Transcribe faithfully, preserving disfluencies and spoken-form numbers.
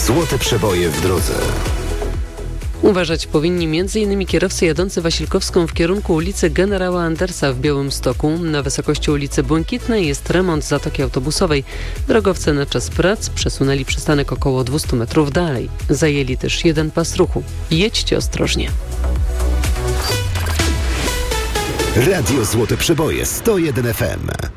Złote przeboje w drodze. Uważać powinni między innymi kierowcy jadący Wasilkowską w kierunku ulicy Generała Andersa w Białymstoku. Na wysokości ulicy Błękitnej jest remont zatoki autobusowej. Drogowcy na czas prac przesunęli przystanek około dwieście metrów dalej. Zajęli też jeden pas ruchu. Jedźcie ostrożnie. Radio Złote Przeboje sto jeden F M.